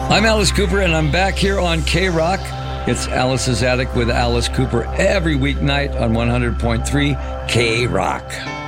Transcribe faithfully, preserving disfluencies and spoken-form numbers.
I'm Alice Cooper, and I'm back here on K-Rock. It's Alice's Attic with Alice Cooper every weeknight on one hundred point three K-Rock.